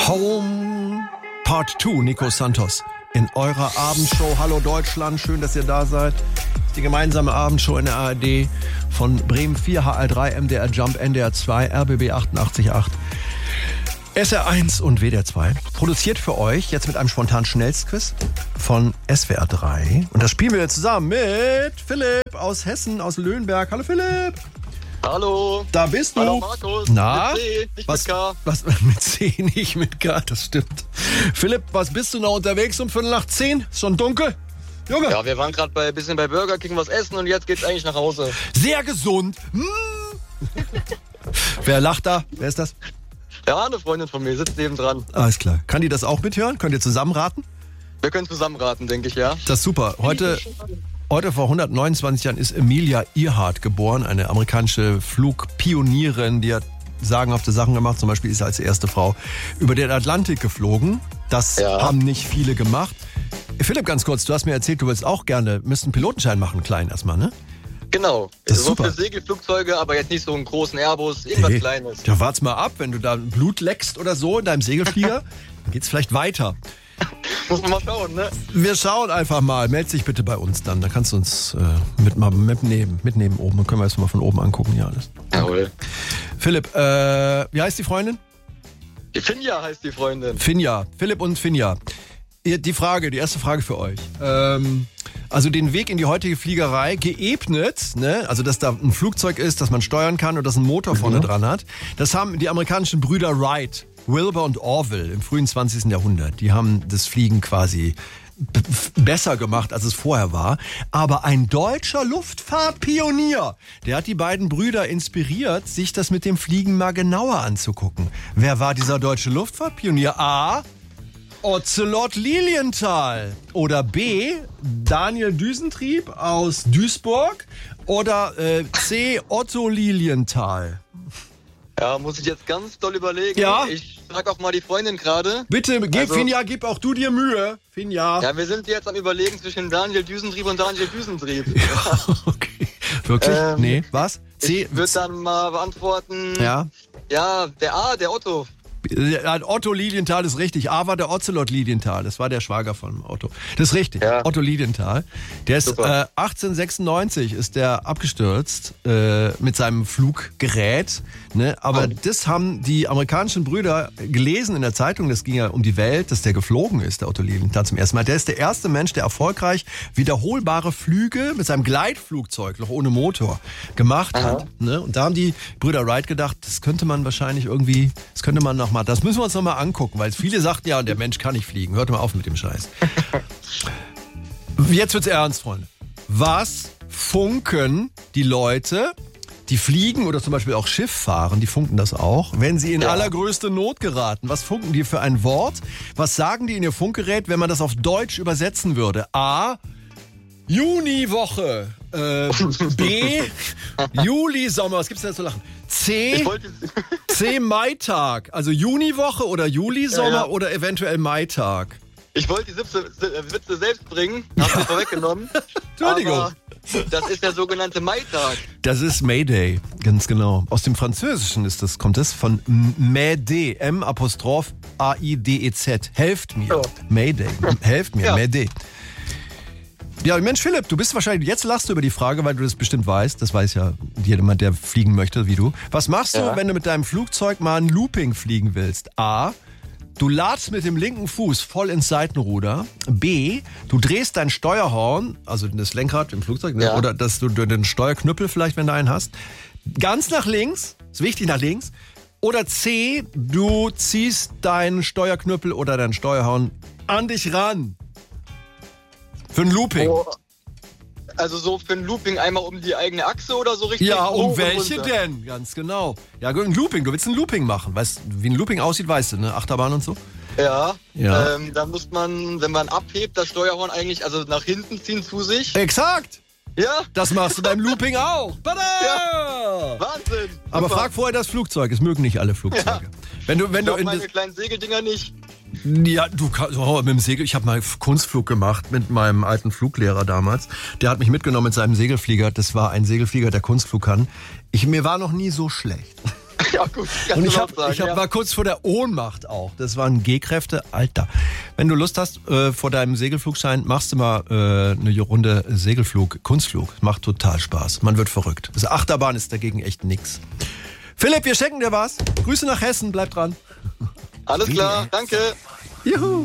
Home Part 2, Nico Santos. In eurer Abendshow. Hallo Deutschland, schön, dass ihr da seid. Die gemeinsame Abendshow in der ARD von Bremen 4, HR3, MDR Jump, NDR 2, RBB 88.8, SR1 und WDR 2. Produziert für euch jetzt mit einem spontanen Schnellstquiz von SWR 3. Und das spielen wir zusammen mit Philipp aus Hessen, aus Löhnberg. Hallo Philipp. Hallo. Da bist du. Hallo Markus. Na? Mit C, nicht mit K. Was, mit C, nicht mit K, das stimmt. Philipp, was bist du noch unterwegs um 9:45? Ist schon dunkel? Junge. Ja, wir waren gerade ein bisschen bei Burger King was essen und jetzt geht's eigentlich nach Hause. Sehr gesund. Wer lacht da? Wer ist das? Ja, eine Freundin von mir sitzt neben dran. Alles klar. Kann die das auch mithören? Könnt ihr zusammen raten? Wir können zusammen raten, denke ich, ja. Das ist super. Heute vor 129 Jahren ist Amelia Earhart geboren, eine amerikanische Flugpionierin, die hat sagenhafte Sachen gemacht. Zum Beispiel ist sie als erste Frau über den Atlantik geflogen. Das haben nicht viele gemacht. Philipp, ganz kurz, du hast mir erzählt, du willst auch gerne, müsst einen Pilotenschein machen, klein erstmal, ne? Genau. Das ist so super. für Segelflugzeuge, aber jetzt nicht so einen großen Airbus, irgendwas Kleines. Ja, wart's mal ab, wenn du da Blut leckst oder so in deinem Segelflieger, dann geht's vielleicht weiter. Muss man mal schauen, ne? Wir schauen einfach mal. Meld dich bitte bei uns dann. Da kannst du uns mitnehmen oben. Dann können wir es mal von oben angucken. Ja, alles. Jawohl. Philipp, wie heißt die Freundin? Die Finja heißt die Freundin. Finja. Philipp und Finja. Die erste Frage für euch. Also den Weg in die heutige Fliegerei geebnet, ne? Also dass da ein Flugzeug ist, das man steuern kann und das einen Motor vorne dran hat. Das haben die amerikanischen Brüder Wright, Wilbur und Orville im frühen 20. Jahrhundert. Die haben das Fliegen quasi besser gemacht, als es vorher war. Aber ein deutscher Luftfahrtpionier, der hat die beiden Brüder inspiriert, sich das mit dem Fliegen mal genauer anzugucken. Wer war dieser deutsche Luftfahrtpionier? A. Ocelot Lilienthal. Oder B. Daniel Düsentrieb aus Duisburg. Oder C. Otto Lilienthal. Ja, muss ich jetzt ganz doll überlegen. Ja. Ich frage auch mal die Freundin gerade. Bitte, Finja, gib auch du dir Mühe. Finja. Ja, wir sind jetzt am Überlegen zwischen Daniel Düsentrieb und Daniel Düsentrieb. Ja, okay. Wirklich? Nee, was? C. Ich würde dann mal beantworten. Ja. Ja, der Otto. Otto Lilienthal ist richtig. A war der Ocelot Lilienthal. Das war der Schwager von Otto. Das ist richtig. Ja. Otto Lilienthal. Der ist 1896 ist der abgestürzt mit seinem Fluggerät. Ne? Aber das haben die amerikanischen Brüder gelesen in der Zeitung. Das ging ja um die Welt, dass der geflogen ist, der Otto Lilienthal zum ersten Mal. Der ist der erste Mensch, der erfolgreich wiederholbare Flüge mit seinem Gleitflugzeug, noch ohne Motor, gemacht hat. Ne? Und da haben die Brüder Wright gedacht, das könnte man wahrscheinlich irgendwie, das müssen wir uns nochmal angucken, weil viele sagten, ja, der Mensch kann nicht fliegen. Hört mal auf mit dem Scheiß. Jetzt wird's ernst, Freunde. Was funken die Leute, die fliegen oder zum Beispiel auch Schiff fahren, die funken das auch, wenn sie in allergrößte Not geraten? Was funken die für ein Wort? Was sagen die in ihr Funkgerät, wenn man das auf Deutsch übersetzen würde? A. Juniwoche. B. Juli-Sommer. Was gibt's denn da zu lachen? C. Maitag. Also Juniwoche oder Julisommer oder eventuell Maitag. Ich wollte die Witze selbst bringen, hab sie vorweggenommen. Entschuldigung. Aber das ist der sogenannte Maitag. Das ist Mayday, ganz genau. Aus dem Französischen kommt das von M'aider, M'-A-I-D-E-Z. Helft mir. Ja. Mayday, helft mir, Ja. Mayday. Ja, Mensch, Philipp, du bist wahrscheinlich, jetzt lachst du über die Frage, weil du das bestimmt weißt. Das weiß ja jemand, der fliegen möchte, wie du. Was machst du, wenn du mit deinem Flugzeug mal ein Looping fliegen willst? A. Du ladst mit dem linken Fuß voll ins Seitenruder. B. Du drehst dein Steuerhorn, also das Lenkrad im Flugzeug, ne? Oder dass du den Steuerknüppel vielleicht, wenn du einen hast, ganz nach links, ist wichtig nach links. Oder C. Du ziehst deinen Steuerknüppel oder dein Steuerhorn an dich ran. Für ein Looping. Oh, also so für ein Looping einmal um die eigene Achse oder so richtig? Ja, um hoch und welche runter? denn? Ganz genau. Ja, ein Looping. Du willst ein Looping machen. Weißt du, wie ein Looping aussieht, weißt du, ne? Achterbahn und so. Ja. Ja. Da muss man, wenn man abhebt, das Steuerhorn eigentlich also nach hinten ziehen zu sich. Exakt. Ja. Das machst du beim Looping auch. Tada! Ja. Wahnsinn. Aber Super. frag vorher das Flugzeug. Es mögen nicht alle Flugzeuge. Ja. Wenn du Ich glaub, in meine das, kleinen Segeldinger nicht. ja, du kannst mit dem Segel. Ich habe mal Kunstflug gemacht mit meinem alten Fluglehrer damals. Der hat mich mitgenommen mit seinem Segelflieger. Das war ein Segelflieger, der Kunstflug kann. Mir war noch nie so schlecht. Ja gut, Und ich sagen, war kurz vor der Ohnmacht auch. Das waren G-Kräfte, Alter. Wenn du Lust hast, vor deinem Segelflugschein, machst du mal eine Runde Segelflug, Kunstflug. Macht total Spaß. Man wird verrückt. Das Achterbahn ist dagegen echt nix. Philipp, wir schenken dir was. Grüße nach Hessen, bleib dran. Alles klar, danke. Juhu.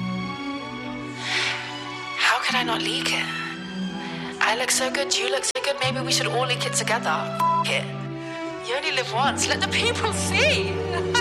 How could I not leak it? I look so good, you look so good, maybe we should all leak it together. F*** it. You only live once, let the people see.